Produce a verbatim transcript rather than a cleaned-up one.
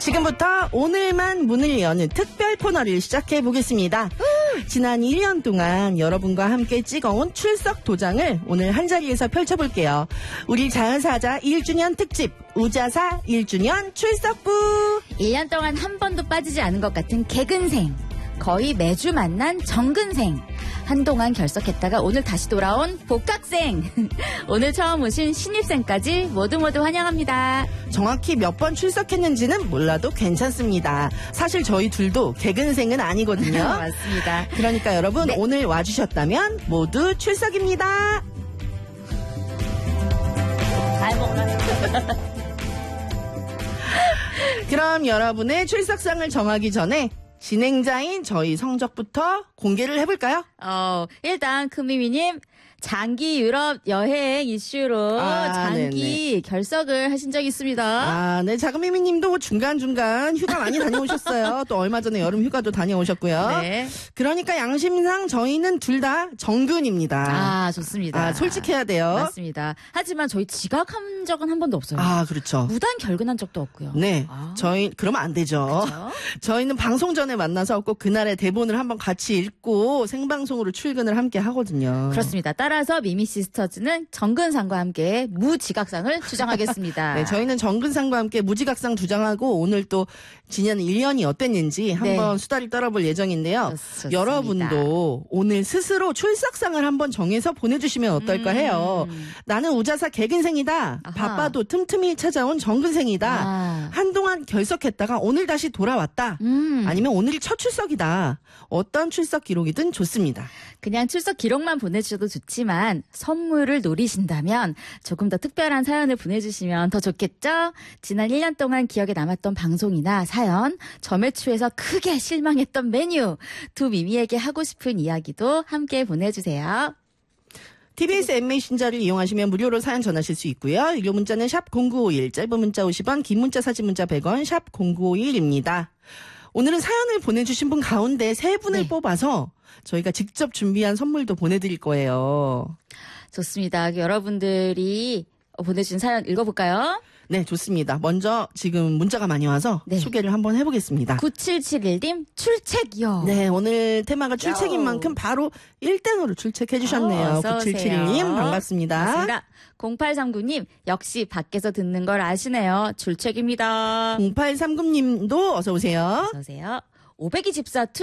지금부터 오늘만 문을 여는 특별 코너를 시작해 보겠습니다. 지난 일 년 동안 여러분과 함께 찍어온 출석 도장을 오늘 한자리에서 펼쳐볼게요. 우리 자연사자 일 주년 특집 우자사 일 주년 출석부. 일 년 동안 한 번도 빠지지 않은 것 같은 개근생, 거의 매주 만난 정근생, 한동안 결석했다가 오늘 다시 돌아온 복학생, 오늘 처음 오신 신입생까지 모두 모두 환영합니다. 정확히 몇 번 출석했는지는 몰라도 괜찮습니다. 사실 저희 둘도 개근생은 아니거든요. 맞습니다. 그러니까 여러분 네. 오늘 와주셨다면 모두 출석입니다. 잘 먹었어. 그럼 여러분의 출석상을 정하기 전에 진행자인 저희 성적부터 공개를 해볼까요? 어, 일단 금미미님 장기 유럽 여행 이슈로 아, 장기 네네. 결석을 하신 적이 있습니다. 아, 네. 자금미미님도 중간중간 휴가 많이 다녀오셨어요. 또 얼마 전에 여름 휴가도 다녀오셨고요. 네. 그러니까 양심상 저희는 둘 다 정근입니다. 아, 좋습니다. 아, 솔직해야 돼요. 맞습니다. 하지만 저희 지각한 적은 한 번도 없어요. 아, 그렇죠. 무단 결근한 적도 없고요. 네. 아. 저희, 그러면 안 되죠. 그렇죠? 저희는 방송 전에 만나서 꼭 그날의 대본을 한번 같이 읽고 생방송으로 출근을 함께 하거든요. 그렇습니다. 따라서 미미 시스터즈는 정근상과 함께 무지각상을 주장하겠습니다. 네, 저희는 정근상과 함께 무지각상 주장하고 오늘 또 지난 일 년이 어땠는지 한번 네. 수다를 떨어볼 예정인데요. 좋습니다. 여러분도 오늘 스스로 출석상을 한번 정해서 보내주시면 어떨까 해요. 음. 나는 우자사 개근생이다. 아하. 바빠도 틈틈이 찾아온 정근생이다. 아. 한동안 결석했다가 오늘 다시 돌아왔다. 음. 아니면 오늘이 첫 출석이다. 어떤 출석 기록이든 좋습니다. 그냥 출석 기록만 보내주셔도 좋지만 선물을 노리신다면 조금 더 특별한 사연을 보내주시면 더 좋겠죠? 지난 일 년 동안 기억에 남았던 방송이나 사연, 점액추에서 크게 실망했던 메뉴, 두 미미에게 하고 싶은 이야기도 함께 보내주세요. 티비에스 앱 메신저를 이용하시면 무료로 사연 전하실 수 있고요. 유료 문자는 샵 공구오일, 짧은 문자 오십 원, 긴 문자 사진 문자 백 원, 샵 공구오일입니다. 오늘은 사연을 보내주신 분 가운데 세 분을 네. 뽑아서 저희가 직접 준비한 선물도 보내드릴 거예요. 좋습니다. 여러분들이 보내주신 사연 읽어볼까요? 네, 좋습니다. 먼저 지금 문자가 많이 와서 네. 소개를 한번 해보겠습니다. 구칠칠일 님 출첵이요. 네, 오늘 테마가 출첵인 야오. 만큼 바로 일 등으로 출첵해 주셨네요. 어, 어서 구칠칠일 님 오세요. 반갑습니다. 반갑습니다. 공팔삼구 님 역시 밖에서 듣는 걸 아시네요. 출첵입니다. 공팔삼구 님도 어서 오세요. 어서 오세요. 오백이 집사 투